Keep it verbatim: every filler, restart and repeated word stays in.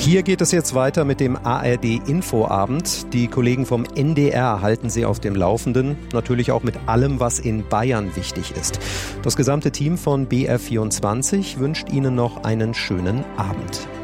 Hier geht es jetzt weiter mit dem A R D-Infoabend. Die Kollegen vom N D R halten Sie auf dem Laufenden. Natürlich auch mit allem, was in Bayern wichtig ist. Das gesamte Team von B R vierundzwanzig wünscht Ihnen noch einen schönen Abend.